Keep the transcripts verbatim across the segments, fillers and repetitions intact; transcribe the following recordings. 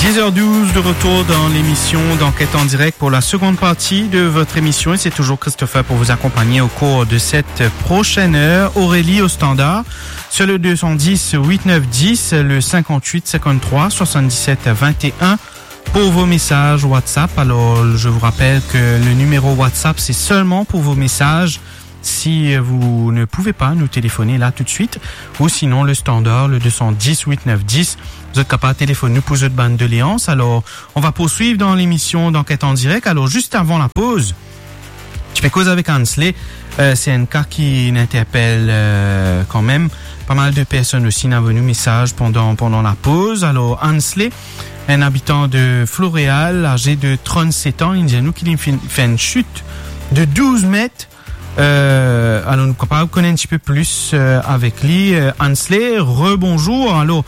dix heures douze de retour dans l'émission d'Enquête en direct pour la seconde partie de votre émission et c'est toujours Christopher pour vous accompagner au cours de cette prochaine heure. Aurélie au standard sur le deux cent dix huit neuf dix, le cinquante-huit cinquante-trois soixante-dix-sept vingt et un pour vos messages WhatsApp. Alors je vous rappelle que le numéro WhatsApp c'est seulement pour vos messages si vous ne pouvez pas nous téléphoner là tout de suite, ou sinon le standard, le deux cent dix huit neuf dix, vous êtes capable de téléphoner pour votre bande de Léance. Alors, on va poursuivre dans l'émission d'Enquête en direct. Alors, juste avant la pause, je fais cause avec Hansley. Euh, c'est un cas qui interpelle euh, quand même pas mal de personnes aussi. N'a venu message pendant pendant la pause. Alors, Hansley, un habitant de Floréal, âgé de trente-sept ans, il dit à nous qu'il fait une chute de douze mètres. Euh, alors, nous sommes connaître un petit peu plus euh, avec lui. Euh, Hansley, rebonjour. Alors,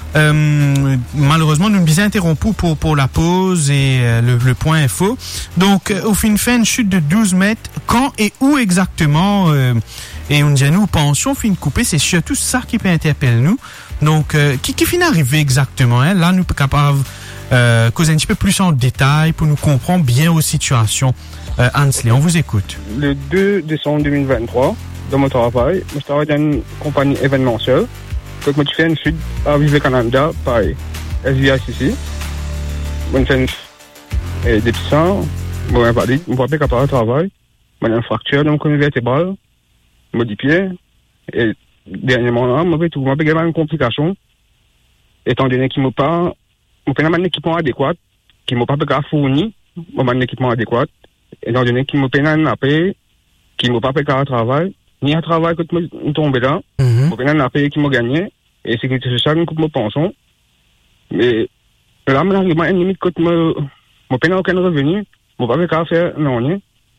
euh, malheureusement, nous nous sommes interrompus pour, pour la pause et euh, le, le point info. Donc, euh, au fin fait une chute de douze mètres. Quand et où exactement euh, et on dit à nous, pension, fin de couper, c'est surtout ça qui peut interpeller nous. Donc, euh, qui, qui finit arrivé exactement, hein? Là, nous sommes capables euh, causer un petit peu plus en détail pour nous comprendre bien aux situations. Euh, Hansley, on vous écoute. Le deux décembre deux mille vingt-trois, dans mon travail, je travaille dans une compagnie événementielle. Quand je fais une chute à Vive Canada, pareil, S V I C C. Je fais une chute et des petits sangs, je ne suis pas capable de travailler. Je fais une fracture de mon colonne vertébrale, je me dis pied. Et dernièrement, là, je fais une complication. Étant donné qu'il ne m'a pas un équipement adéquat, qu'il ne m'a pas fourni un équipement adéquat. Étant donné qu'il m'a peine à payer, qu'il m'a pas payé à travail, ni à travail que je suis tombé là, il m'a peine à payer qu'il m'a gagné, et sécurité sociale, une coupe de pension. Mais là, je suis à une limite que je n'ai peine à aucun revenu, je n'ai pas payé à faire non. Oui.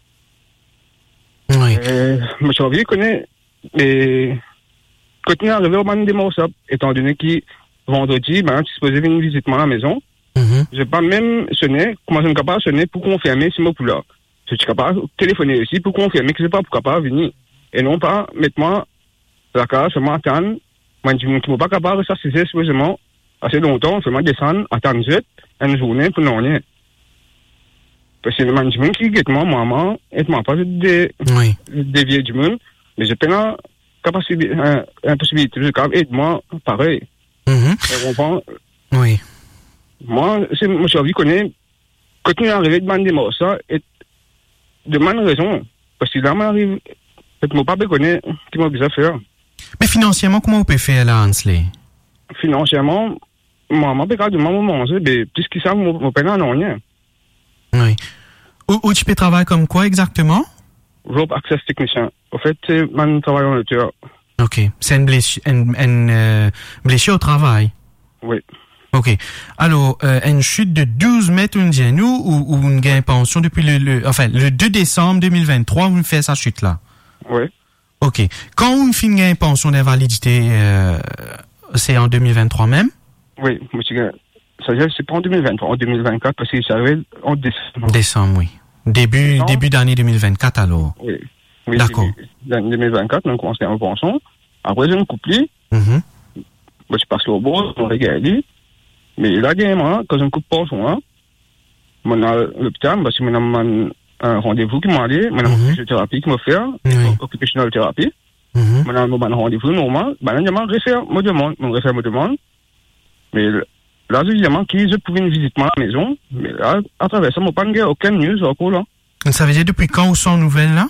Je suis envie de connaître, mais quand je suis arrivé au ban de Morsap, étant donné que vendredi, ben, je suis supposé venir visiter à la maison, mm-hmm. je n'ai pas même sonné, comment je suis capable de sonner pour confirmer si je suis là. Je suis capable de téléphoner aussi pour confirmer que je ne suis pas capable de venir. Et non pas mettre moi la carte, je m'attends. Moi, je ne suis pas capable de s'assister supposément assez longtemps. Je vais descendre, attendre une journée pour non rien. Parce que le management qui est moi, maman, et moi pas de dévier du monde. Mais je peux pas capacité, impossibilité de capable aide-moi pareil. Mm-hmm. On comprend. Oui. Moi, c'est, moi, j'ai envie de connaître, quand tu es arrivé de demander moi ça, et de bonne raison. Parce que là, m'arrive, je ne pas connaître qui m'a besoin de faire. Mais financièrement, comment on peut faire là, Hansley? Financièrement, moi, je peux pas de manger, mais puisqu'ils savent, mon père n'en a rien. Oui. Où, où tu peux travailler comme quoi exactement? Rope Access Technicien. En fait, c'est mon travail en hauteur. Ok. C'est une blessure, une, une, euh, blessure au travail? Oui. Ok. Alors, euh, une chute de douze mètres, on dit à nous, ou, ou une gain pension depuis le, le, enfin, le deux décembre deux mille vingt-trois, vous faites sa chute-là? Oui. Ok. Quand on fait une gain pension d'invalidité, euh, c'est en deux mille vingt-trois même? Oui, monsieur. Ça veut dire, c'est pas en deux mille vingt-trois, en deux mille vingt-quatre, parce que ça arrive en décembre. Décembre, oui. Début, décembre. Début d'année deux mille vingt-quatre, alors? Oui. Oui. D'accord. L'année deux mille vingt-quatre, on commence en pension. Après, j'ai une couplée. Mm-hmm. Moi, je passe au bord, on regarde. Mais là, moi, quand je me coupe pas son là, je suis à l'hôpital, parce que je suis un rendez-vous qui m'a allé, je suis en physiothérapie qui m'a fait, occupational thérapie. Je suis à un rendez-vous normal, je me demande, je me me demande. Mais là, évidemment, qui je pouvais une visite à la maison, mais là, à travers ça, je n'ai pas aucune news encore là. Ça veut dire depuis quand ou sans nouvelles là?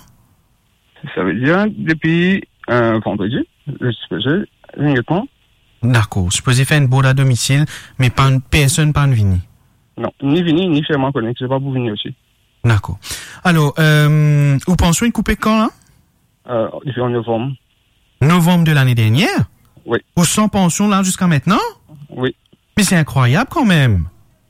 Ça veut dire depuis euh, vendredi, je suppose, immédiatement. D'accord. Supposé faire une bourde à domicile, mais pas une personne, pas une vini. Non, ni vini, ni faire ma connexion, c'est pas pour venir aussi. D'accord. Alors, euh, vous pensez une couper quand, là? Euh, depuis en novembre. Novembre de l'année dernière? Oui. Ou sans pension, là, jusqu'à maintenant? Oui. Mais c'est incroyable, quand même.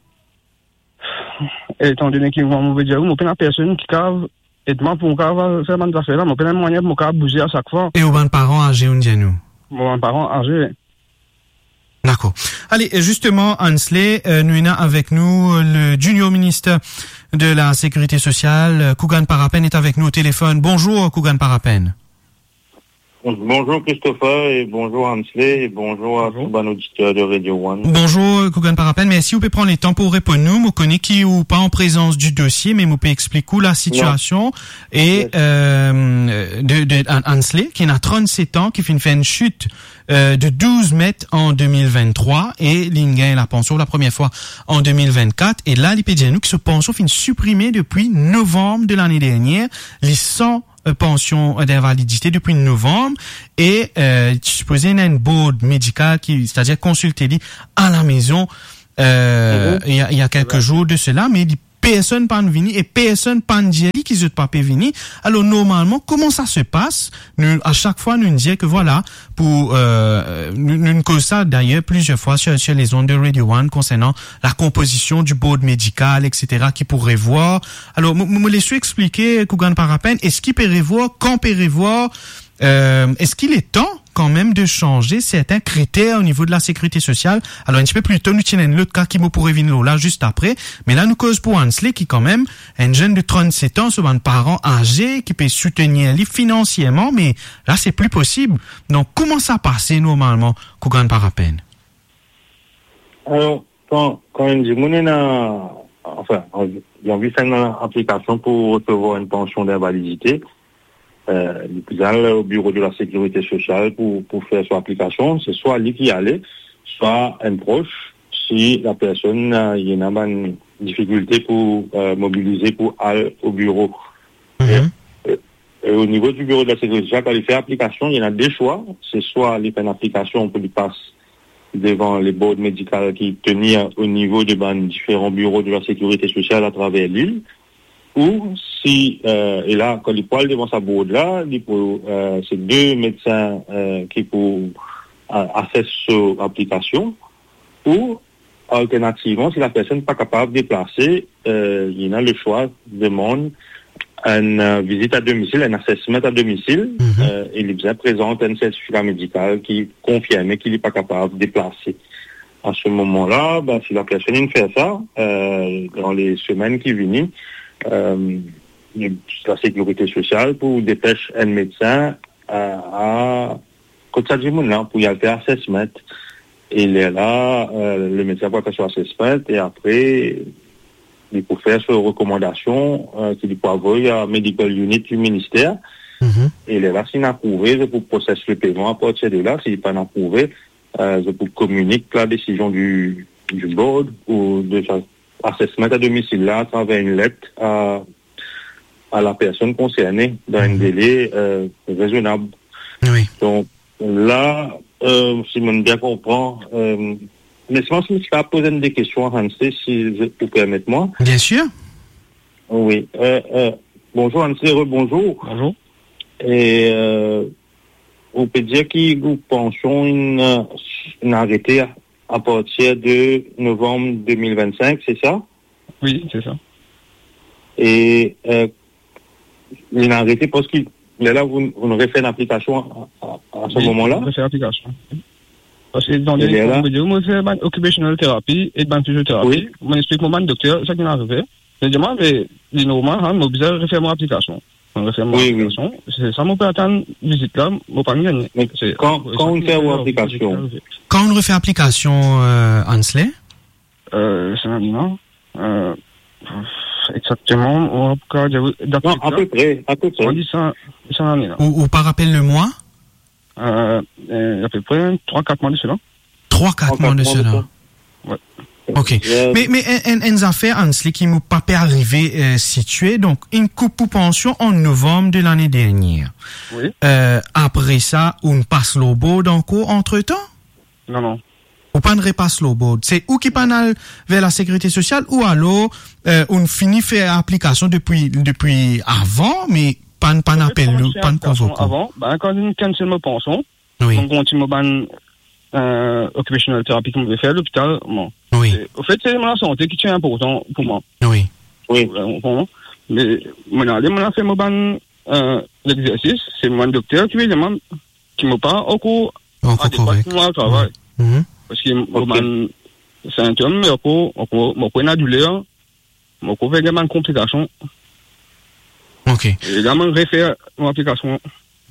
Et étant donné qu'ils vont me dire, mon père, personne qui cave, et demain, pour mon cave, faire mon affaire là, mon père, moyen pour mon cave bouger à chaque fois. Et aux bonnes parents âgés, on dit à nous? Mon parents âgés. D'accord. Allez, justement, Hansley, euh, nous avons avec nous le junior ministre de la Sécurité sociale, Kougan Parapen, est avec nous au téléphone. Bonjour, Kougan Parapen. Bonjour Christopher et bonjour Hansley et bonjour, bonjour. à tous les auditeurs de Radio One. Bonjour Kougan Parapen, mais si vous pouvez prendre les temps pour répondre nous, vous connaissez qui ou pas en présence du dossier, mais vous pouvez expliquer où la situation non. et yes. euh, de, de Hansley qui a trente-sept ans, qui fait une chute euh, de douze mètres en deux mille vingt-trois et il gagne la pension la première fois en deux mille vingt-quatre et là, l'Ipédianou qui se pension fin supprimée depuis novembre de l'année dernière, les cent pension d'invalidité depuis novembre et euh, supposé il y a une board médicale qui, c'est-à-dire consulter à la maison euh, il, y a, il y a quelques jours de cela, mais personne pas venu et personne pas dit qu'ils ont pas venu. Alors normalement, comment ça se passe? Nous, à chaque fois, nous disons que voilà, pour euh, nous, nous cause ça d'ailleurs plusieurs fois sur, sur les ondes de Radio One concernant la composition du board médical, et cetera, qui pourrait voir. Alors, me laissez expliquer, Kougan Parapen, est-ce qu'il peut revoir, quand peut revoir, euh, est-ce qu'il est temps quand même de changer certains critères au niveau de la sécurité sociale? Alors un petit peu plus tôt, nous tenons l'autre cas qui me pourrait venir là juste après, mais là nous cause pour Hansley qui quand même un jeune de trente-sept ans, souvent un parent âgé qui peut soutenir lui financièrement, mais là c'est plus possible. Donc comment ça passe normalement, Kougan Parapen? Alors quand quand on dit mon a enfin il y a envie de faire une application pour recevoir une pension d'invalidité. Euh, il au bureau de la sécurité sociale pour, pour faire son application, c'est soit lui qui allait, soit un proche, si la personne euh, il y a une difficulté pour euh, mobiliser pour aller au bureau. Mm-hmm. et, et, et au niveau du bureau de la sécurité sociale, quand il fait application, il y en a deux choix. C'est soit il fait une application pour lui passer devant les boards médicaux qui tenaient au niveau de ben, différents bureaux de la sécurité sociale à travers l'île. Ou si, euh, et là, quand il parle devant sa board là, il faut, euh, c'est deux médecins euh, qui pour euh, assesser l'application, ou alternativement, si la personne n'est pas capable de déplacer, euh, il y a le choix, demande une euh, visite à domicile, un assessment à domicile, mm-hmm. euh, et il présente un certificat médical qui confirme qu'il n'est pas capable de déplacer. À ce moment-là, ben, si la personne fait ça, euh, dans les semaines qui viennent, Euh, la sécurité sociale pour dépêcher un médecin euh, à côté de là pour y aller faire assessment. Et il est là, euh, le médecin va faire son assessment et après il peut faire ses recommandations euh, qu'il peut avoir à medical unit du ministère. Mm-hmm. Et il est là, s'il n'a approuvé, je peux processer le paiement à partir de là. S'il n'est pas approuvé, euh, je peux communiquer la décision du, du board ou de sa assessment à domicile là à travers une lettre à, à la personne concernée dans un délai euh, raisonnable. Oui. Donc là, euh, si on bien comprend, euh, mais je pense que je vais poser des questions à Hansley, si je peux permettre moi. Bien sûr. Oui. Euh, euh, bonjour Hansley, rebonjour. Bonjour. Et euh, on peut dire qu'il vous pension une, une arrêté à à partir de novembre deux mille vingt-cinq, c'est ça? Oui, c'est ça. Et euh, il a arrêté parce qu'il est là, vous, vous n'aurez fait une application à, à, à ce oui, moment-là? Oui, fait l'application. Parce que dans les vidéos, moi, je fais une occupational thérapie et une physiothérapie. Oui. Moi, j'explique mon docteur, ça qui m'a arrivé. Je demande, mais, les normal, hein, moi, besoin de faire mon application. On fait mon oui, application. Oui. C'est ça, mon peut attendre visite là, mon pas gagner. Quand, quand on fait une application? Quand on refait application, euh, Hansley? Euh, c'est maintenant. Euh, exactement, on va non, à peu près, à peu près. On dit ça, ça en est là. Ou, ou par rappel le mois? Euh, euh, à peu près trois quatre mois de cela. trois quatre mois de cela. Ouais. Ok. Euh, mais, mais, une, une affaire, Hansley, qui m'ont pas arrivé, euh, situé, donc, une coupe pour pension en novembre de l'année dernière. Oui. Euh, après ça, on passe l'eau board encore entre temps? Non, non. Ou pas ne repasse l'eau board. C'est ou qui panal vers la sécurité sociale, ou alors, euh, on finit faire application depuis, depuis avant, mais pas ne, pas n'appel, pas ne convoque. Avant, ben, quand on cancelle ma pension, oui. on continue ma euh, occupational thérapie qu'on veut faire à l'hôpital, bon. Oui. Au fait, c'est la santé qui est important pour moi. Oui. Oui. Pour moi. Mais, mon allé, mon a fait mon ban, euh, l'exercice, c'est mon docteur qui me qui m'a pas encore adéquat pour moi au travail. Mm-hmm. Parce que mon ban, c'est un terme, mais encore, encore, mon point adulaire, mon encore fait également une complication. Ok. Et également, refaire mon application.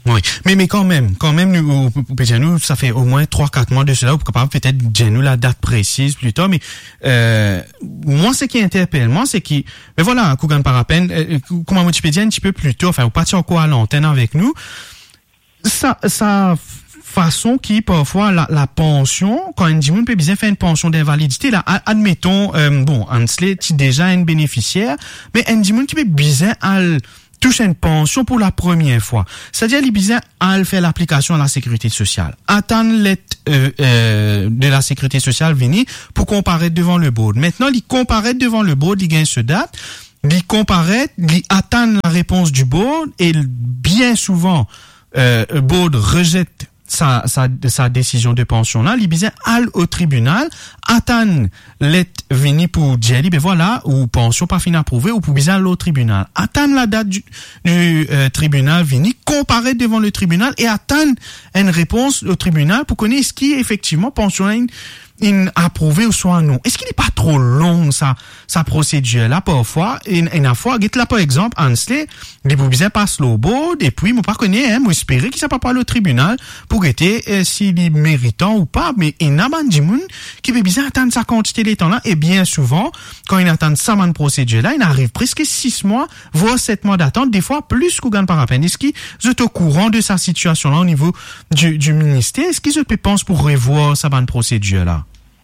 Oui, mais mais quand même, quand même, nous, nous, ça fait au moins trois, quatre mois de cela, ou capable peut-être dire nous la date précise plus tard, mais euh, moi, ce qui interpelle, moi, c'est qui, mais voilà, Kougan Parapen, euh, comment moi tu peux dire un petit peu plus tôt, enfin, ou partir encore à l'antenne avec nous, ça, ça façon qui parfois la, la pension, quand un dimoun peut bien faire une pension d'invalidité, là, admettons, euh, bon, Ansley, tu déjà un bénéficiaire, mais un dimoun qui peut bien à touche une pension pour la première fois. C'est-à-dire, il besoin à faire l'application à la sécurité sociale. Attendre l'aide euh, euh, de la sécurité sociale venir pour comparaître devant le board. Maintenant, il comparaît devant le board, il gagne ce date, il comparaît, il attend la réponse du board et bien souvent, euh, le board rejette sa, sa, sa décision de pension là, il besoin aller au tribunal, attendre l'aide venir pour dire, ben voilà, ou pension pas fin approuvée, ou pour besoin aller au tribunal. Attendre la date du, du euh, tribunal venir, comparer devant le tribunal et attendre une réponse au tribunal pour connaître ce qui est effectivement pension in approuvé ou soit non. Est-ce qu'il n'est pas trop long, ça, sa procédure là, parfois? Et, et une fois, get là, par exemple, Ansley, les boubiens passent le board, et puis, moi, pas connaît, hein, moi, espérer qu'il ne pas parler au tribunal pour guetter, euh, s'il est méritant ou pas, mais il y a un monde qui peut bien attendre sa quantité de temps là, et bien souvent, quand il attend ça, man procédure là, il arrive presque six mois, voire sept mois d'attente, des fois, plus qu'on gagne par rapport. Est-ce qu'ils sont au courant de sa situation là, au niveau du, du ministère? Est-ce qu'ils se pensent pour revoir sa bonne procédure là?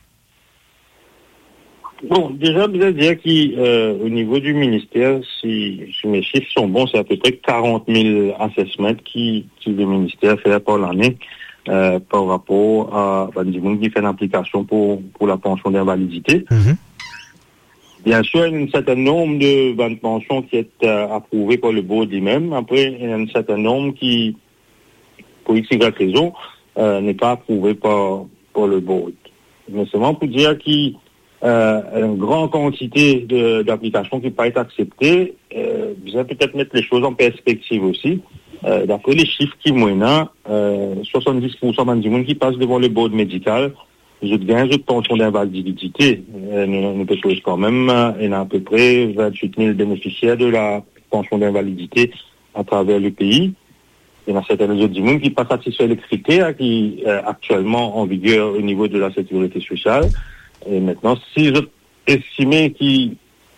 Bon, déjà, vous allez dire qu'au euh, niveau du ministère, si, si mes chiffres sont bons, c'est à peu près quarante mille assessments qui, qui le ministère fait par l'année euh, par rapport à ben, du monde qui fait une application pour, pour la pension d'invalidité. Mm-hmm. Bien sûr, il y a un certain nombre de ben, pensions qui est euh, approuvées par le board lui-même. Après, il y a un certain nombre qui, pour X Y raison, euh, n'est pas approuvé par, par le board. Mais seulement pour dire qu'il Euh, une grande quantité de, d'applications qui peuvent être acceptées, euh, vous allez peut-être mettre les choses en perspective aussi. Euh, d'après les chiffres qui moyennent, euh, soixante-dix pour cent du monde qui passe devant le board médical, je gagne de pension d'invalidité. Euh, nous, nous peut quand même, euh, il y a à peu près vingt-huit mille bénéficiaires de la pension d'invalidité à travers le pays. Il y a certains autres du monde qui pas satisfait les critères qui euh, actuellement en vigueur au niveau de la sécurité sociale. Et maintenant, si je estimais qu'il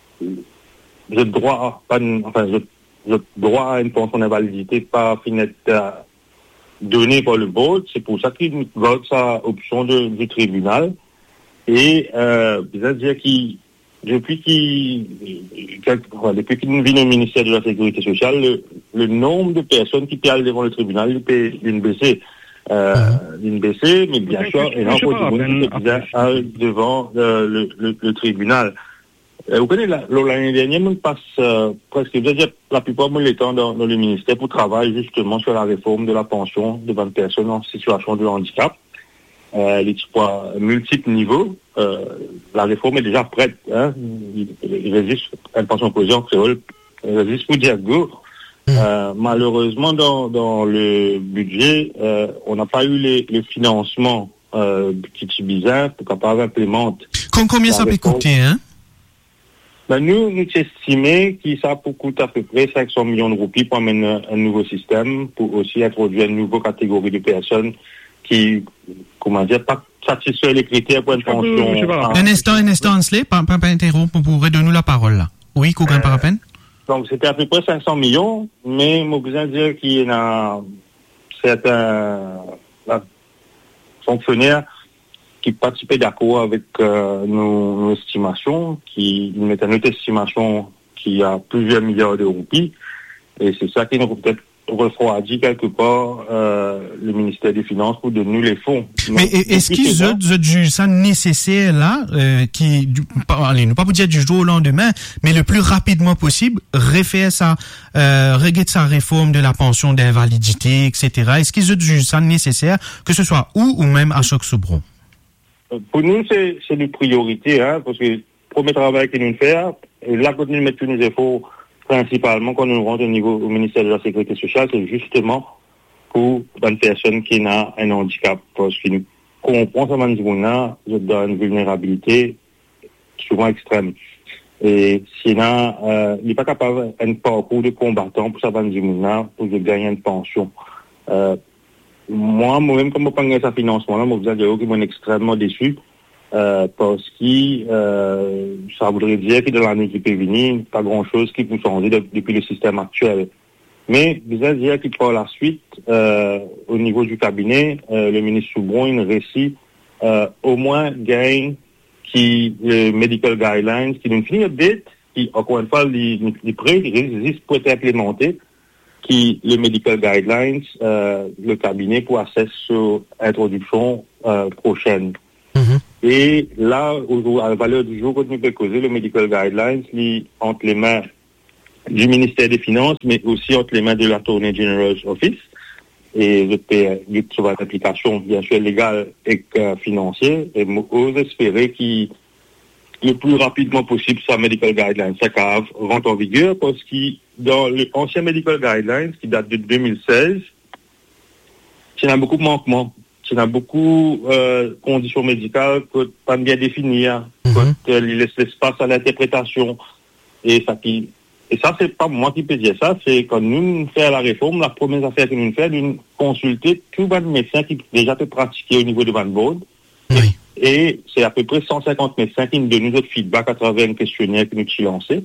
je droit pas enfin je, je droit à une pension d'invalidité pas finette donnée par le board, c'est pour ça qu'il vote sa option de, du tribunal. Et euh, c'est-à-dire qu'il depuis qu'il depuis qu'il vient au ministère de la Sécurité sociale, le, le nombre de personnes qui peuvent aller devant le tribunal, il peut une baisser. Euh, d'une B C, mais bien sûr, et non, pour du monde qui vient devant euh, le, le, le tribunal. Euh, vous connaissez, la, l'année dernière, on passe euh, presque, je veux dire, la plupart de temps dans, dans le ministère pour travailler justement sur la réforme de la pension de vingt personnes en situation de handicap. Euh, il y a multiples niveaux. Euh, la réforme est déjà prête. Hein. Il, il existe une pension posée en créole, il existe pour dire go. Euh, malheureusement, dans, dans le budget, euh, on n'a pas eu les, les financements euh, qui sont bizarres pour capable implémenter. Combien ça peut coûter, hein? Ben nous, nous estimons que ça peut coûter à peu près cinq cents millions de roupies pour amener un, un nouveau système, pour aussi introduire une nouvelle catégorie de personnes qui, comment dire, pas satisfait les critères pour une pension. Un instant, un instant, Ansley, pas, pas, pas interrompre, pour redonner la parole là. Oui, Kougan Parapen? Donc, c'était à peu près cinq cents millions, mais moi, je veux dire qu'il y a certains fonctionnaires qui participaient d'accord avec euh, nos, nos estimations, qui mettent une autre estimation qui a plusieurs milliards de roupies, et c'est ça qui nous peut-être refroidit quelque part euh, le ministère des Finances pour donner les fonds. Mais donc, est-ce qu'ils ont jugé ça nécessaire là, euh, qui, du, pas, allez, ne pas vous dire du jour au lendemain, mais le plus rapidement possible, refaire ça, euh, regarder sa réforme de la pension d'invalidité, et cetera. Est-ce qu'ils ont jugé ça nécessaire, que ce soit où ou même à Choc-Soubron? Pour nous, c'est, c'est une priorité, hein, parce que le premier travail que nous faisons, et là, quand nous mettons tous nos efforts, principalement, quand nous rentrons au niveau au ministère de la Sécurité sociale, c'est justement pour une personne qui a un handicap. Parce que nous comprenons ça, nous avons une vulnérabilité souvent extrême. Et s'il euh, n'est pas capable d'un parcours de combattant pour ça, pour gagner une pension. Euh, moi, moi-même, comme je prends ce financement-là, je vous dire que je suis extrêmement déçu euh, parce que euh, ça voudrait dire que dans l'année qui peut venir, pas grand-chose qui peut changer de, depuis le système actuel. Mais vous allez dire que par la suite, euh, au niveau du cabinet, euh, le ministre Soubron, il réussit euh, au moins gagne qui le medical guidelines, qui nous finit update, qui encore une fois, les, les prêts résistent pour être implémentés, qui le medical guidelines, euh, le cabinet pour accès sur introduction euh, prochaine. Mm-hmm. Et là, au, à la valeur du jour, quand nous peut causer le medical guidelines, li, entre les mains du ministère des Finances, mais aussi entre les mains de l'Attorney General's Office, et je peux sur l'application, bien sûr, légale et euh, financière, et j'ose espérer qu'il le plus rapidement possible, ça medical guidelines, ça rentre en vigueur, parce que dans l'ancien medical guidelines, qui date de deux mille seize, il y a beaucoup de manquements, il y a beaucoup de euh, conditions médicales que pas bien définies, mm-hmm. que euh, il laisse l'espace à l'interprétation, et ça qui, et ça c'est pas moi qui peux dire ça, c'est quand nous faisons la réforme, la première affaire que nous faisons, c'est de consulter tous les médecins qui déjà peuvent pratiquer au niveau de Van Board. Oui. Et c'est à peu près cent cinquante médecins qui nous donnent notre feedback à travers un questionnaire que nous avons lancé.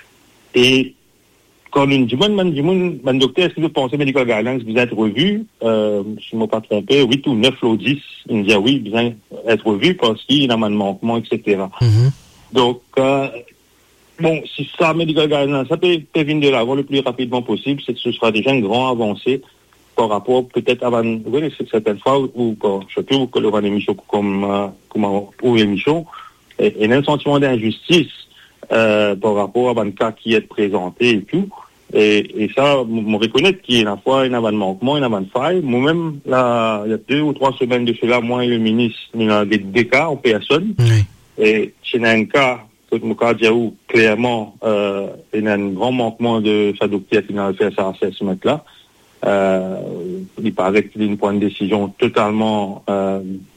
Et quand nous disons, mon docteur, est-ce que vous pensez que Medical Guidelines vous être revu, euh, si je ne me pas trompé, huit ou neuf ou dix, il me dit oui, bien être revu parce qu'il y a un manquement, et cetera. Mm-hmm. Donc, euh, bon, si ça, Medical Guidelines, ça peut, peut venir de l'avant le plus rapidement possible, c'est que ce sera déjà une grande avancée par rapport peut-être avant, oui, c'est certaines fois où, quand, surtout que l'on a une émission comme, euh, comme, ou émission, et, et un sentiment d'injustice, euh, par rapport à un cas qui est présenté et tout. Et, et ça, on reconnaît qu'il y a une fois, il y a un manquement, il y a une faille. Moi-même, là, il y a deux ou trois semaines de cela, moi et le ministre, il y a des, des cas en personne. Oui. Et c'est un cas, que mon cas dit où, clairement, euh, il y a un grand manquement de sa docteur qui n'a fait ça à ce mec-là. Euh, il paraît qu'il y a une point de décision totalement euh,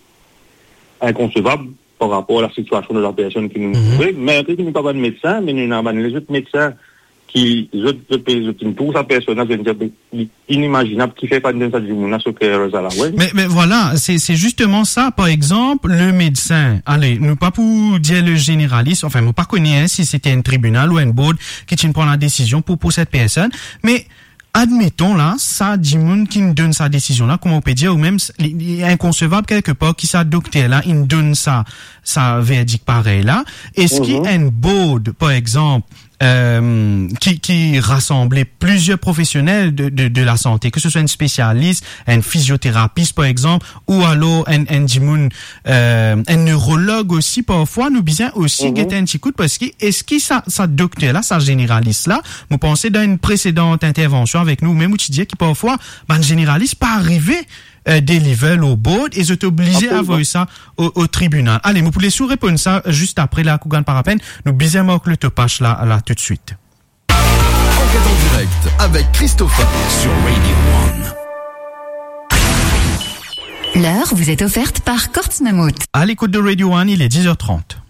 inconcevable par rapport à la situation de la personne qui nous mm-hmm. trouve. Mais après, il n'y a pas de médecin, mais il y a les autres médecins qui, les autres, pour sa personne, c'est inimaginable, qui fait pas de ça du monde à ce que mais, mais voilà, c'est, c'est justement ça. Par exemple, le médecin, allez, nous pas pour dire le généraliste, enfin, nous pas connaître si c'était un tribunal ou un board qui prend la décision pour, pour cette personne, mais admettons là, ça, du monde qui nous donne sa décision là, comment on peut dire, ou même, il est inconcevable quelque part, qui ça docteur là, il nous donne ça, sa verdict pareil là. Est-ce mm-hmm. qu'il y a un board, par exemple, euh, qui, qui rassemblait plusieurs professionnels de, de, de la santé, que ce soit un spécialiste, un physiothérapeute par exemple, ou alors un, un, un, euh, un neurologue aussi parfois, nous bien aussi mm-hmm. guetter un petit coup, parce que est-ce que ça, ça docteur là, ça généraliste là, vous pensez dans une précédente intervention avec nous, même où tu disais que parfois, ben, généraliste pas arrivé Euh, deliver au board et vous êtes obligé à voir ça au, au tribunal. Allez, vous pouvez sous répondre ça juste après la Kougan Parapen. Nous bisons marquer le topage là, là tout de suite. Enquête en direct avec Christopher sur Radio One. L'heure vous est offerte par Kortz Mammouth. À l'écoute de Radio One, il est dix heures trente.